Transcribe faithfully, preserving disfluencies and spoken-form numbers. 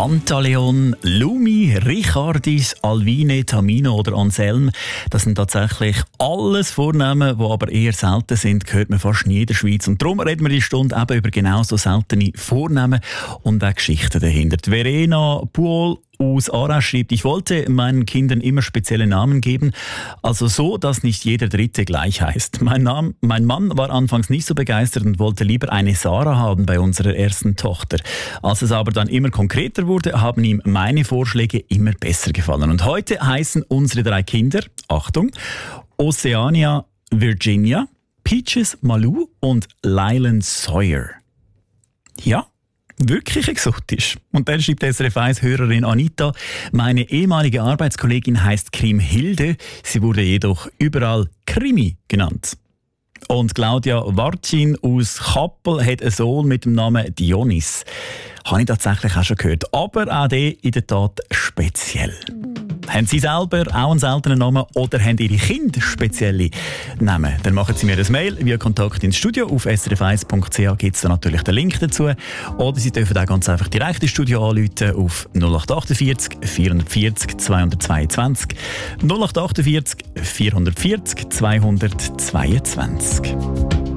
Pantaleon, Lumi, Richardis, Alvine, Tamino oder Anselm, das sind tatsächlich alles Vornamen, die aber eher selten sind, gehört man fast nie in der Schweiz. Und darum reden wir die Stunde eben über genau so seltene Vornamen und auch Geschichten dahinter. Die Verena Puol aus Aarau schreibt: Ich wollte meinen Kindern immer spezielle Namen geben, also so, dass nicht jeder Dritte gleich heißt. Mein, Name, mein Mann war anfangs nicht so begeistert und wollte lieber eine Sarah haben bei unserer ersten Tochter. Als es aber dann immer konkreter wurde, haben ihm meine Vorschläge immer besser gefallen. Und heute heißen unsere drei Kinder, Achtung, Oceania Virginia, Peaches Malou und Lylan Sawyer. Ja, wirklich exotisch. Und dann schreibt S R F eins-Hörerin Anita: Meine ehemalige Arbeitskollegin heißt Krimhilde, sie wurde jedoch überall Krimi genannt. Und Claudia Warcin aus Kappel hat einen Sohn mit dem Namen Dionis. Habe ich tatsächlich auch schon gehört, aber auch der in der Tat speziell. Haben Sie selber auch einen seltenen Namen oder haben Ihre Kinder spezielle Namen? Dann machen Sie mir ein Mail via Kontakt ins Studio. Auf s r f eins punkt c h gibt es da natürlich den Link dazu. Oder Sie dürfen auch ganz einfach direkt ins Studio anrufen auf null acht achtundvierzig vierhundertvierzig zweihundertzweiundzwanzig. null acht achtundvierzig vierhundertvierzig zweihundertzweiundzwanzig.